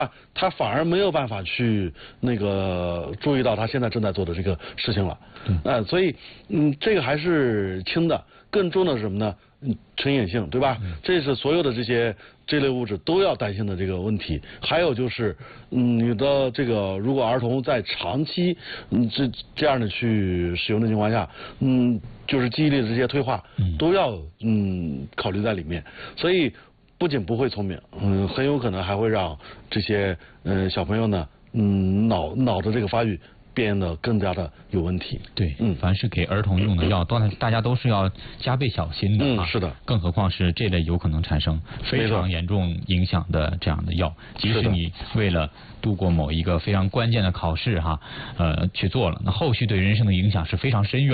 他反而没有办法去注意到他现在正在做的这个事情了。所以这个还是轻的，更重的是什么呢？成瘾性，对吧？这是所有的这类物质都要担心的这个问题。还有就是，你的如果儿童在长期这样的去使用的情况下，就是记忆力的这些退化，都要考虑在里面。所以不仅不会聪明，很有可能还会让这些小朋友呢，脑的这个发育变得更加的有问题。 对，凡是给儿童用的药，大家都是要加倍小心的是的。 更何况是这类有可能产生非常严重影响的这样的药，即使你为了度过某一个非常关键的考试去做了，那后续对人生的影响是非常深远。